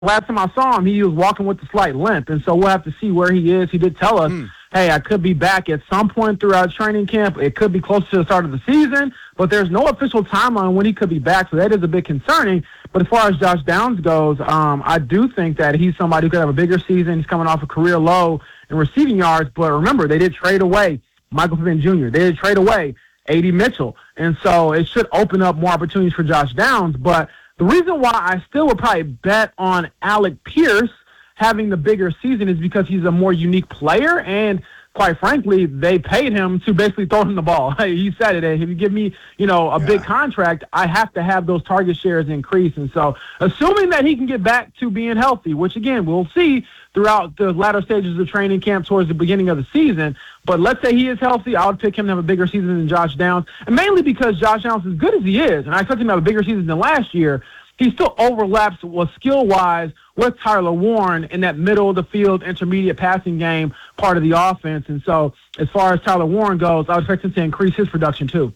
last time I saw him, he was walking with a slight limp, and so we'll have to see where he is. He did tell us, hey, I could be back at some point throughout training camp. It could be close to the start of the season, but there's no official timeline when he could be back, so that is a bit concerning. But as far as Josh Downs goes, I do think that he's somebody who could have a bigger season. He's coming off a career low in receiving yards, but remember, they did trade away Michael Pittman Jr. They did trade away A.D. Mitchell, and so it should open up more opportunities for Josh Downs, but the reason why I still would probably bet on Alec Pierce having the bigger season is because he's a more unique player, and quite frankly, they paid him to basically throw him the ball. He said it, if you give me, a big contract, I have to have those target shares increase. And so assuming that he can get back to being healthy, which again, we'll see throughout the latter stages of training camp towards the beginning of the season, but let's say he is healthy, I would pick him to have a bigger season than Josh Downs, and mainly because Josh Downs, as good as he is, and I expect him to have a bigger season than last year, he still overlaps skill-wise with Tyler Warren in that middle of the field, intermediate passing game part of the offense. And so as far as Tyler Warren goes, I would expect him to increase his production too.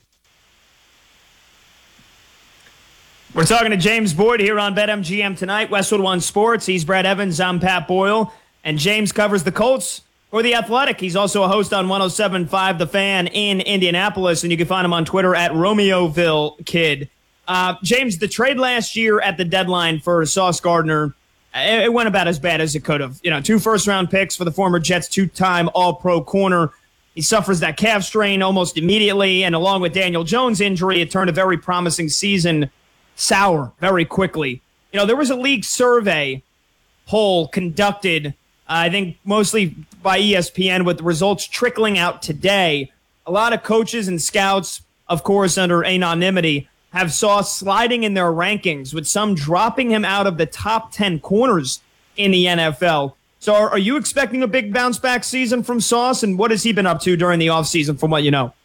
We're talking to James Boyd here on BetMGM tonight, Westwood One Sports. He's Brad Evans, I'm Pat Boyle, and James covers the Colts for The Athletic. He's also a host on 107.5 The Fan in Indianapolis, and you can find him on Twitter at RomeoVilleKid. James, the trade last year at the deadline for Sauce Gardner, it went about as bad as it could have. 2 first-round picks for the former Jets 2-time All-Pro corner. He suffers that calf strain almost immediately, and along with Daniel Jones' injury, it turned a very promising season sour very quickly. There was a league survey poll conducted, I think mostly by ESPN, with the results trickling out today. A lot of coaches and scouts, of course, under anonymity, have Sauce sliding in their rankings, with some dropping him out of the top 10 corners in the NFL. So are you expecting a big bounce-back season from Sauce, and what has he been up to during the offseason from what you know?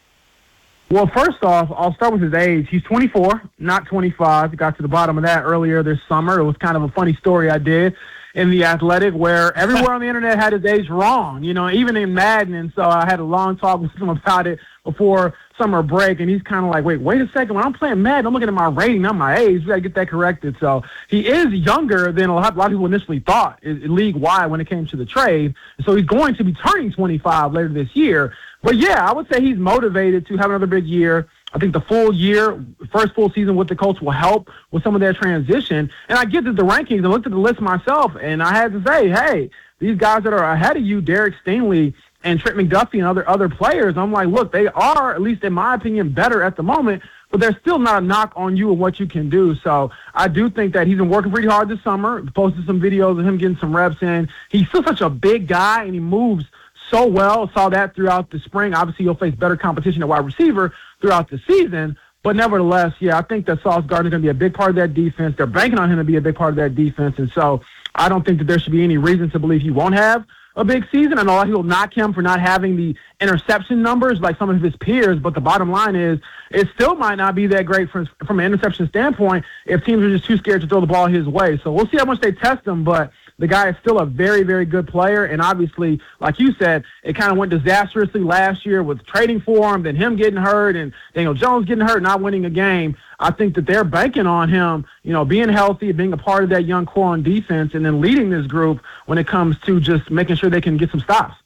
Well, first off, I'll start with his age. He's 24, not 25. We got to the bottom of that earlier this summer. It was kind of a funny story I did in The Athletic, where everywhere on the internet had his age wrong, even in Madden. And so I had a long talk with him about it before summer break, and he's kind of like, wait a second. When I'm playing Madden, I'm looking at my rating, not my age. We got to get that corrected. So he is younger than a lot of people initially thought league-wide when it came to the trade. So he's going to be turning 25 later this year. But, yeah, I would say he's motivated to have another big year. I think the full year, first full season with the Colts will help with some of their transition. And I get that the rankings, I looked at the list myself, and I had to say, hey, these guys that are ahead of you, Derek Stingley and Trent McDuffie and other players, I'm like, look, they are, at least in my opinion, better at the moment, but there's still not a knock on you and what you can do. So I do think that he's been working pretty hard this summer, posted some videos of him getting some reps in. He's still such a big guy, and he moves so well. Saw that throughout the spring. Obviously, he'll face better competition at wide receiver throughout the season. But nevertheless, yeah, I think that Sauce Gardner is going to be a big part of that defense. They're banking on him to be a big part of that defense. And so I don't think that there should be any reason to believe he won't have a big season. I know a lot of people knock him for not having the interception numbers like some of his peers, but the bottom line is it still might not be that great from an interception standpoint if teams are just too scared to throw the ball his way. So we'll see how much they test him, but the guy is still a very, very good player, and obviously, like you said, it kind of went disastrously last year with trading for him, then him getting hurt, and Daniel Jones getting hurt, not winning a game. I think that they're banking on him, being healthy, being a part of that young core on defense, and then leading this group when it comes to just making sure they can get some stops.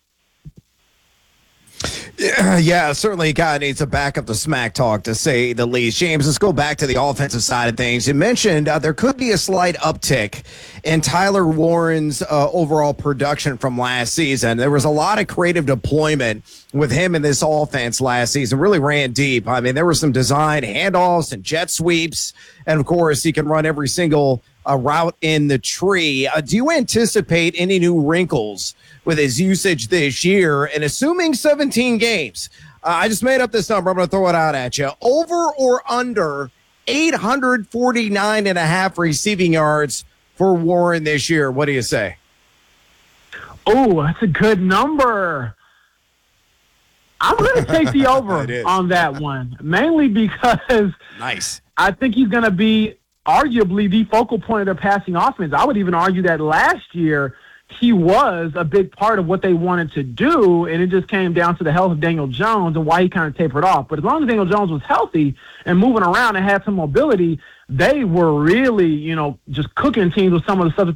Yeah, certainly a guy needs to back up the smack talk, to say the least. James, let's go back to the offensive side of things. You mentioned there could be a slight uptick in Tyler Warren's overall production from last season. There was a lot of creative deployment with him in this offense last season, really ran deep. I mean, there were some design handoffs and jet sweeps, and, of course, he can run every single route in the tree. Do you anticipate any new wrinkles with his usage this year? And assuming 17 games, I just made up this number. I'm going to throw it out at you. Over or under 849.5 receiving yards for Warren this year. What do you say? Oh, that's a good number. I'm going to take the over on that one, mainly because nice. I think he's going to be arguably the focal point of their passing offense. I would even argue that last year he was a big part of what they wanted to do, and it just came down to the health of Daniel Jones and why he kind of tapered off. But as long as Daniel Jones was healthy and moving around and had some mobility, they were really, just cooking teams with some of the stuff that